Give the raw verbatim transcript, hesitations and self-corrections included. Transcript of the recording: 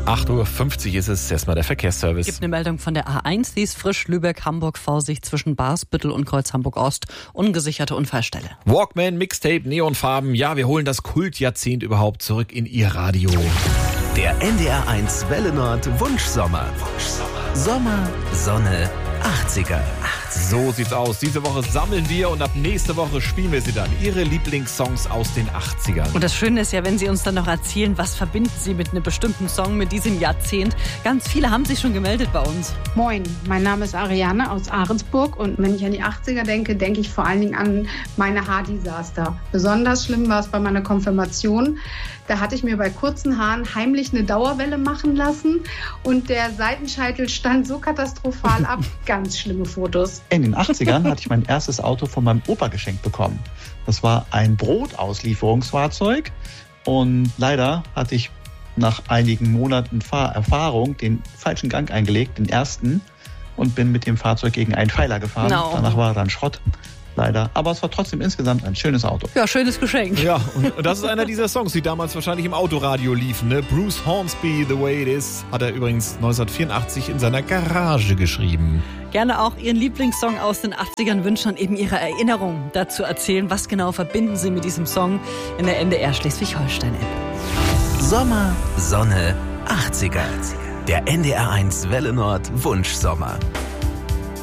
acht Uhr fünfzig ist es, erstmal der Verkehrsservice. Es gibt eine Meldung von der A eins, die ist frisch. Lübeck-Hamburg, Vorsicht zwischen Barsbüttel und Kreuz Hamburg-Ost. Ungesicherte Unfallstelle. Walkman, Mixtape, Neonfarben. Ja, wir holen das Kultjahrzehnt überhaupt zurück in Ihr Radio. Der N D R eins Welle Nord Wunschsommer. Wunschsommer. Sommer, Sonne, achtziger. So sieht's aus. Diese Woche sammeln wir und ab nächste Woche spielen wir sie dann. Ihre Lieblingssongs aus den achtzigern. Und das Schöne ist ja, wenn Sie uns dann noch erzählen, was verbinden Sie mit einem bestimmten Song, mit diesem Jahrzehnt. Ganz viele haben sich schon gemeldet bei uns. Moin, mein Name ist Ariane aus Ahrensburg und wenn ich an die achtziger denke, denke ich vor allen Dingen an meine Haardesaster. Besonders schlimm war es bei meiner Konfirmation. Da hatte ich mir bei kurzen Haaren heimlich eine Dauerwelle machen lassen und der Seitenscheitel stand so katastrophal ab. Ganz schlimme Fotos. In den achtzigern hatte ich mein erstes Auto von meinem Opa geschenkt bekommen. Das war ein Brotauslieferungsfahrzeug und leider hatte ich nach einigen Monaten Fahrerfahrung den falschen Gang eingelegt, den ersten, und bin mit dem Fahrzeug gegen einen Pfeiler gefahren. No. Danach war er dann Schrott. Leider. Aber es war trotzdem insgesamt ein schönes Auto. Ja, schönes Geschenk. Ja, und das ist einer dieser Songs, die damals wahrscheinlich im Autoradio liefen. Ne? Bruce Hornsby, The Way It Is, hat er übrigens neunzehnhundertvierundachtzig in seiner Garage geschrieben. Gerne auch Ihren Lieblingssong aus den achtzigern wünschen und eben Ihre Erinnerung dazu erzählen. Was genau verbinden Sie mit diesem Song in der N D R Schleswig-Holstein-App? Sommer, Sonne, achtziger. Der N D R eins Welle Nord Wunschsommer.